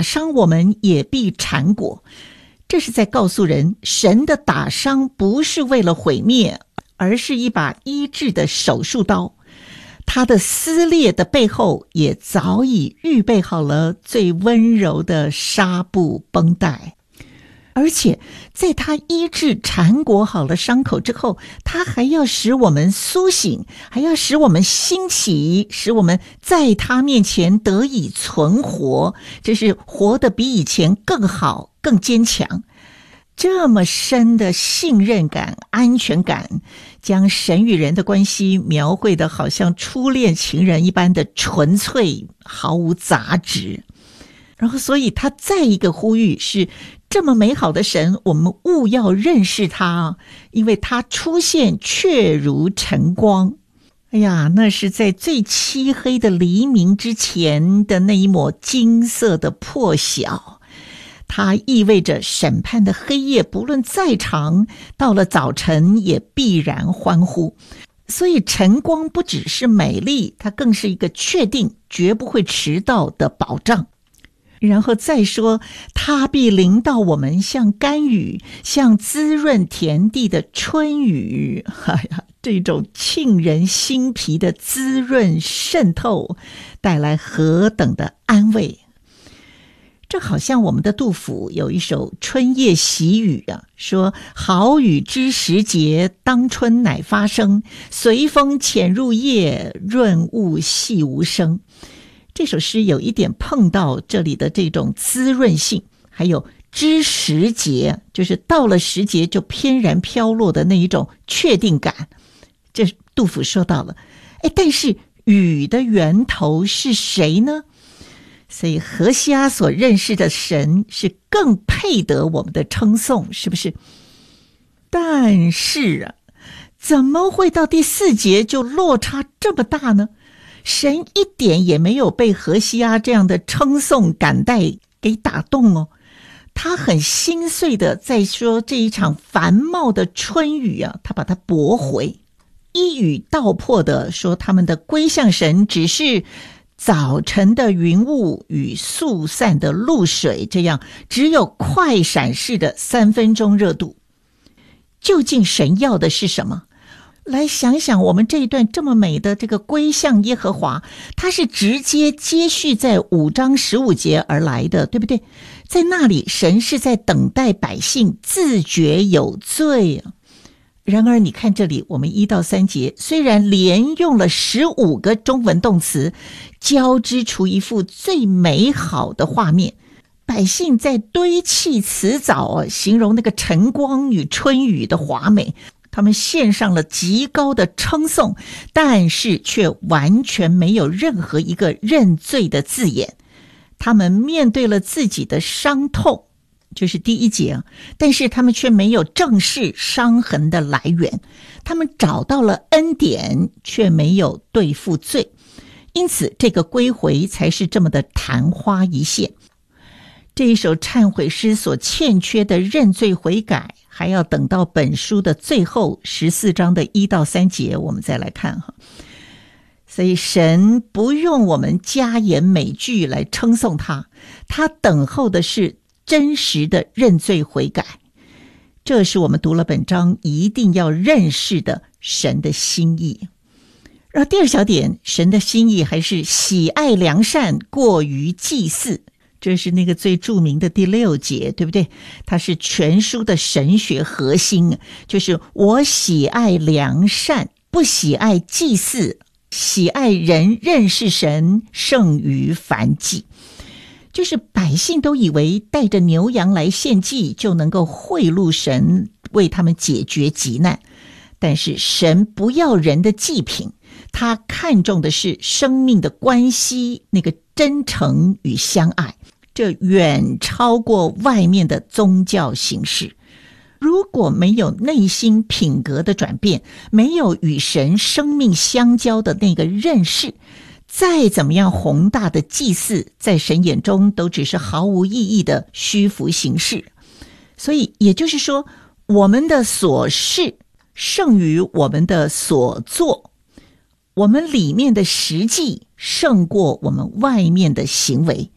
伤我们，也必缠裹。这是在告诉人，神的打伤不是为了毁灭，而是一把医治的手术刀。他的撕裂的背后，也早已预备好了最温柔的纱布绷带。而且在他医治缠裹好了伤口之后，他还要使我们苏醒，还要使我们兴起，使我们在他面前得以存活，这是活得比以前更好更坚强。这么深的信任感、安全感，将神与人的关系描绘得好像初恋情人一般的纯粹，毫无杂质。然后所以他再一个呼吁是，这么美好的神，我们务要认识他，因为他出现却如晨光。哎呀，那是在最漆黑的黎明之前的那一抹金色的破晓，它意味着审判的黑夜不论再长，到了早晨也必然欢呼。所以晨光不只是美丽，它更是一个确定绝不会迟到的保障。然后再说，它必临到我们，像甘雨，像滋润田地的春雨。哎呀，这种沁人心脾的滋润渗透，带来何等的安慰。这好像我们的杜甫有一首春夜喜雨啊，说好雨知时节，当春乃发生，随风潜入夜，润物细无声。这首诗有一点碰到这里的这种滋润性，还有知时节，就是到了时节就翩然飘落的那一种确定感。这杜甫说到了，但是雨的源头是谁呢？所以何西阿所认识的神是更配得我们的称颂，是不是？但是啊，怎么会到第4节就落差这么大呢？神一点也没有被何西阿这样的称颂感戴给打动哦，他很心碎的在说这一场繁茂的春雨啊，他把它驳回，一语道破的说他们的归向神只是早晨的云雾与速散的露水，这样只有快闪式的3分钟热度。究竟神要的是什么？来想想我们这一段这么美的这个归向耶和华，它是直接接续在5章15节而来的，对不对？在那里神是在等待百姓自觉有罪啊。然而你看这里我们1到3节虽然连用了15个中文动词，交织出一幅最美好的画面，百姓在堆砌辞藻形容那个晨光与春雨的华美，他们献上了极高的称颂，但是却完全没有任何一个认罪的字眼。他们面对了自己的伤痛，就是第1节，但是他们却没有正视伤痕的来源。他们找到了恩典，却没有对付罪，因此这个归回才是这么的昙花一现。这一首忏悔诗所欠缺的认罪悔改，还要等到本书的最后14章的1到3节我们再来看哈。所以神不用我们加言美句来称颂他，他等候的是真实的认罪悔改。这是我们读了本章一定要认识的神的心意。然后第2小点，神的心意还是喜爱良善过于祭祀，这是那个最著名的第6节，对不对？它是全书的神学核心，就是我喜爱良善，不喜爱祭祀，喜爱人认识神胜于燔祭。就是百姓都以为带着牛羊来献祭就能够贿赂神，为他们解决急难。但是神不要人的祭品，他看重的是生命的关系，那个真诚与相爱，这远超过外面的宗教形式。如果没有内心品格的转变，没有与神生命相交的那个认识，再怎么样宏大的祭祀，在神眼中都只是毫无意义的虚浮形式。所以也就是说，我们的所事胜于我们的所做，我们里面的实际胜过我们外面的行为。